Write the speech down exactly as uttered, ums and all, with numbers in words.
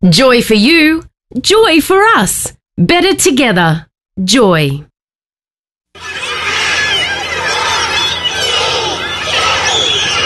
Joy for you, joy for us. Better together. Joy.